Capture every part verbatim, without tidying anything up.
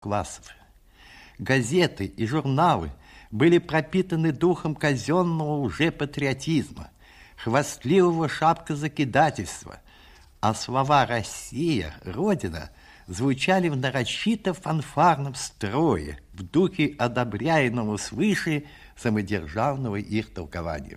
классов. Газеты и журналы были пропитаны духом казенного уже патриотизма, хвастливого шапкозакидательства, а слова «Россия», «Родина» звучали в нарочито фанфарном строе, в духе одобряемого свыше самодержавного их толкования.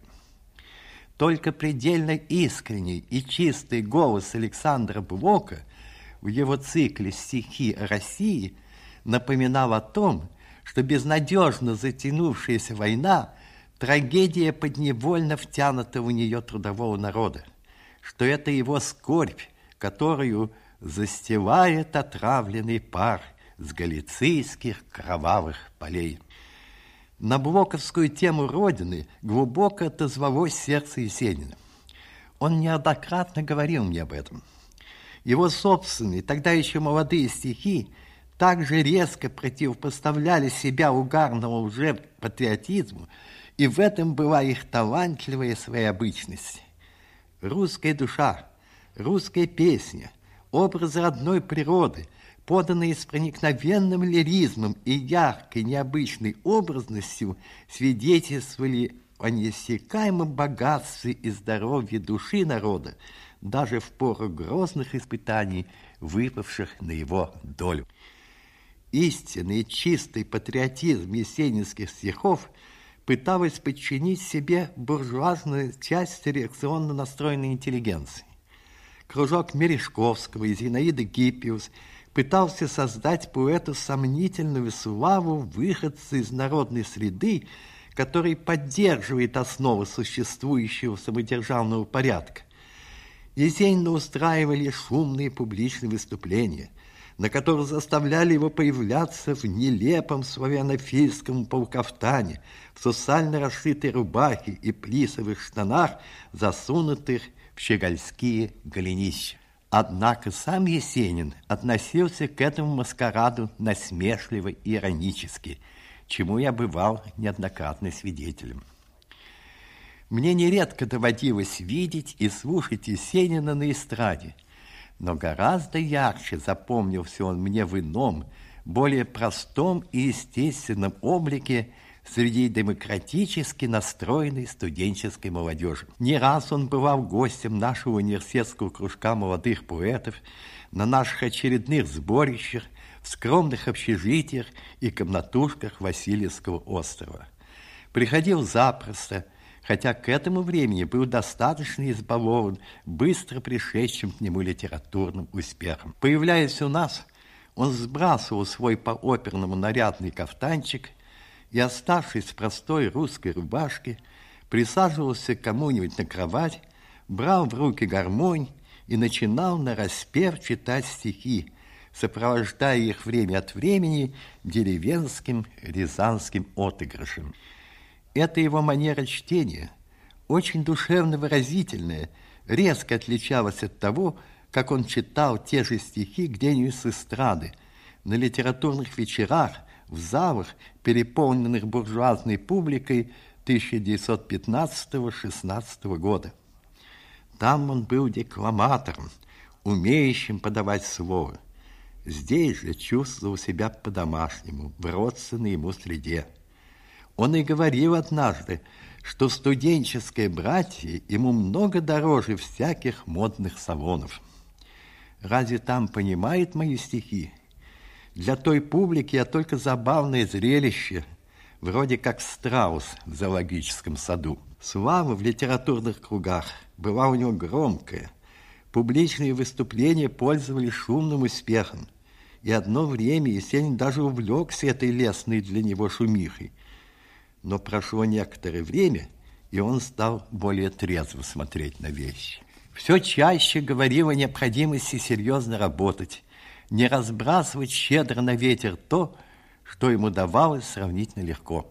Только предельно искренний и чистый голос Александра Блока в его цикле «Стихи о России» напоминал о том, что безнадежно затянувшаяся война – трагедия подневольно втянутого в нее трудового народа, что это его скорбь, которую застилает отравленный пар с галицийских кровавых полей. На блоковскую тему Родины глубоко отозвалось сердце Есенина. Он неоднократно говорил мне об этом. Его собственные, тогда еще молодые стихи также резко противопоставляли себя угарному уже патриотизму, и в этом была их талантливая своеобычность. Русская душа, русская песня, образы родной природы, поданные с проникновенным лиризмом и яркой необычной образностью, свидетельствовали о неиссякаемом богатстве и здоровье души народа, даже в пору грозных испытаний, выпавших на его долю. Истинный и чистый патриотизм есенинских стихов пыталась подчинить себе буржуазную часть реакционно настроенной интеллигенции. Кружок Мережковского и Зинаиды Гиппиус пытался создать поэту сомнительную славу выходца из народной среды, который поддерживает основы существующего самодержавного порядка. Есенина устраивали шумные публичные выступления, на которых заставляли его появляться в нелепом славянофильском полкафтане, в сусально расшитой рубахе и плисовых штанах, засунутых в щегольские голенища. Однако сам Есенин относился к этому маскараду насмешливо и иронически, чему я бывал неоднократно свидетелем. Мне нередко доводилось видеть и слушать Есенина на эстраде, но гораздо ярче запомнился он мне в ином, более простом и естественном облике среди демократически настроенной студенческой молодежи. Не раз он бывал гостем нашего университетского кружка молодых поэтов, на наших очередных сборищах, в скромных общежитиях и комнатушках Васильевского острова. Приходил запросто, хотя к этому времени был достаточно избалован быстро пришедшим к нему литературным успехом. Появляясь у нас, он сбрасывал свой по-оперному нарядный кафтанчик и, оставшись в простой русской рубашке, присаживался к кому-нибудь на кровать, брал в руки гармонь и начинал нараспев читать стихи, сопровождая их время от времени деревенским рязанским отыгрышем. Эта его манера чтения, очень душевно выразительная, резко отличалась от того, как он читал те же стихи где-нибудь с эстрады, на литературных вечерах, в залах, переполненных буржуазной публикой тысяча девятьсот пятнадцатого — шестнадцатого года. Там он был декламатором, умеющим подавать слово. Здесь же чувствовал себя по-домашнему, в родственной ему среде. Он и говорил однажды, что студенческое братье ему много дороже всяких модных салонов. Разве там понимают мои стихи? Для той публики я только забавное зрелище, вроде как страус в зоологическом саду. Слава в литературных кругах была у него громкая. Публичные выступления пользовались шумным успехом, и одно время Есенин даже увлекся этой лестной для него шумихой. Но прошло некоторое время, и он стал более трезво смотреть на вещи. Все чаще говорил о необходимости серьезно работать, не разбрасывать щедро на ветер то, что ему давалось сравнительно легко.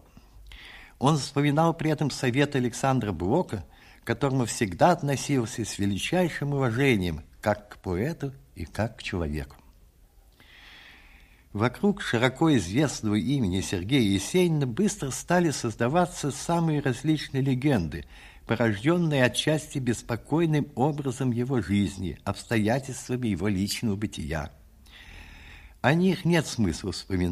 Он вспоминал при этом совет Александра Блока, к которому всегда относился с величайшим уважением как к поэту и как к человеку. Вокруг широко известного имени Сергея Есенина быстро стали создаваться самые различные легенды, порожденные отчасти беспокойным образом его жизни, обстоятельствами его личного бытия. О них нет смысла вспоминать.